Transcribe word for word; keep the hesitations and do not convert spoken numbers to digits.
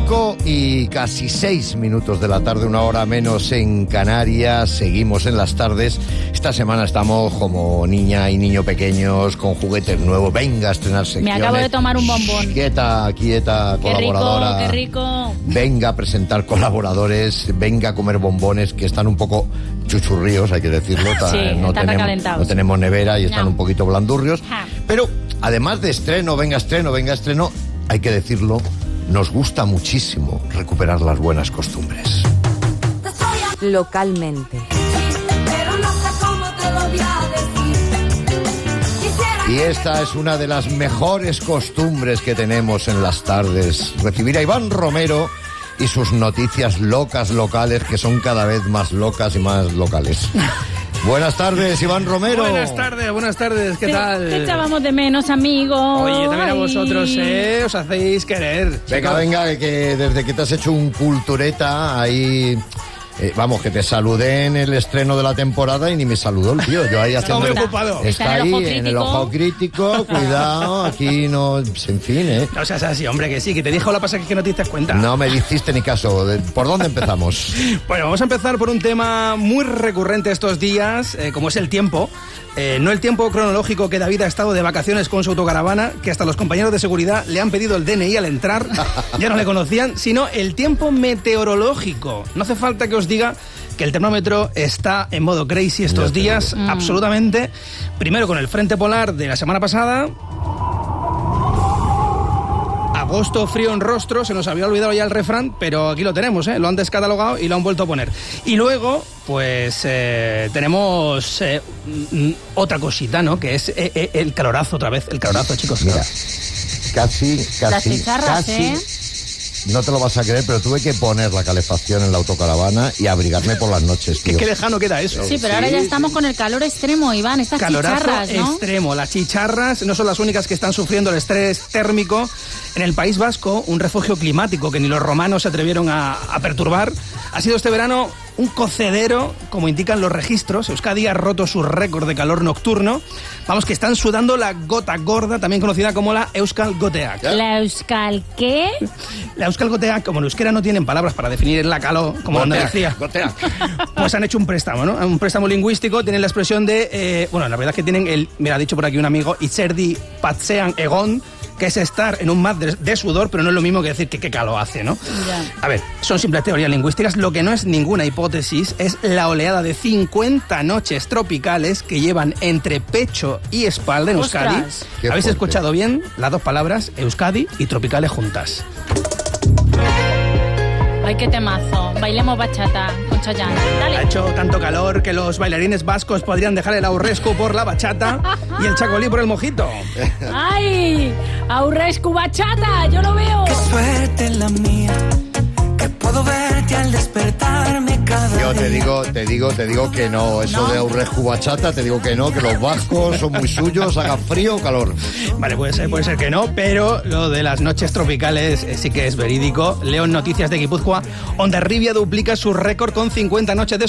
cinco y casi seis minutos de la tarde, una hora menos en Canarias. Seguimos en las tardes. Esta semana estamos como niña y niño pequeños con juguetes nuevos. Venga a estrenar secciones. Me acabo de tomar un bombón. Quieta, quieta, qué colaboradora. Rico, qué rico. Venga a presentar colaboradores. Venga a comer bombones que están un poco chuchurríos, hay que decirlo. Sí, no, están tenemos, recalentados. no tenemos nevera y están No. un poquito blandurrios. Ja. Pero además de estreno, venga estreno, venga estreno, hay que decirlo, nos gusta muchísimo recuperar las buenas costumbres. Localmente. Y esta es una de las mejores costumbres que tenemos en las tardes. Recibir a Iván Romero y sus noticias locas locales, que son cada vez más locas y más locales. Buenas tardes, Iván Romero. Buenas tardes, buenas tardes, ¿qué Te- tal? Te echábamos de menos, amigo. Oye, también a Ay. vosotros, ¿eh? Os hacéis querer. Venga, chicos. venga, que desde que te has hecho un cultureta ahí... eh, vamos, que te saludé en el estreno de la temporada y ni me saludó el tío. Yo ahí haciendo... muy ocupado. Está, Está en el ahí, ojo en el crítico. ojo crítico, cuidado, aquí no... En fin, ¿eh? No seas así, hombre, que sí, que te dije la pasa que no te diste cuenta. No me hiciste ni caso. De- ¿Por dónde empezamos? Bueno, vamos a empezar por un tema muy recurrente estos días, eh, como es el tiempo. Eh, no el tiempo cronológico que David ha estado de vacaciones con su autocaravana, que hasta los compañeros de seguridad le han pedido el D N I al entrar, ya no le conocían, sino el tiempo meteorológico. No hace falta que os diga que el termómetro está en modo crazy estos Ya te días, digo. absolutamente. Primero con el frente polar de la semana pasada. Agosto frío en rostro, se nos había olvidado ya el refrán, pero aquí lo tenemos, ¿eh? Lo han descatalogado y lo han vuelto a poner. Y luego, pues eh, tenemos eh, mm, otra cosita, ¿no? Que es eh, eh, el calorazo otra vez, el calorazo, chicos. Mira, casi, casi, Las chicharras, casi... ¿eh? No te lo vas a creer, pero tuve que poner la calefacción en la autocaravana y abrigarme por las noches, ¿Qué, tío. qué lejano queda eso. Sí, pero ahora ya estamos con el calor extremo, Iván. Estas Calorazo chicharras, ¿no? extremo. Las chicharras no son las únicas que están sufriendo el estrés térmico. En el País Vasco, un refugio climático que ni los romanos se atrevieron a, a perturbar, ha sido este verano un cocedero, como indican los registros. Euskadi ha roto su récord de calor nocturno. Vamos, que están sudando la gota gorda, también conocida como la Euskal Goteak. La Euskal, ¿qué? La Euskal Goteak, como en euskera no tienen palabras para definir la calor, como Goteak, Andalucía, goteak. pues han hecho un préstamo, ¿no? Un préstamo lingüístico, tienen la expresión de, eh, bueno, la verdad es que tienen el, mira, ha dicho por aquí un amigo, Itzerdi Patsean Egon, que es estar en un mar de, de sudor, pero no es lo mismo que decir que qué calor hace, ¿no? Ya. A ver, son simples teorías lingüísticas, lo que no es ninguna hipótesis es la oleada de cincuenta noches tropicales que llevan entre pecho y espalda en Euskadi. Ostras. Qué ¿Habéis fuerte. escuchado bien las dos palabras, Euskadi y tropicales juntas? Ay, qué temazo. Bailemos bachata con Chayanne. Ha Dale. hecho tanto calor que los bailarines vascos podrían dejar el aurrescu por la bachata y el chacolí por el mojito. ¡Ay! ¡Aurrescu bachata! ¡Yo lo veo! Qué suerte la mía, que puedo verte al despertarme cada Yo te día. digo, te digo, te digo que no. Eso ¿No? de Aurrescu bachata, te digo que no, que los vascos son muy suyos, haga frío o calor. Vale, puede ser, puede ser que no, pero lo de las noches tropicales eh, sí que es verídico. Leo en Noticias de Guipúzcoa, Hondarribia duplica su récord con cincuenta noches de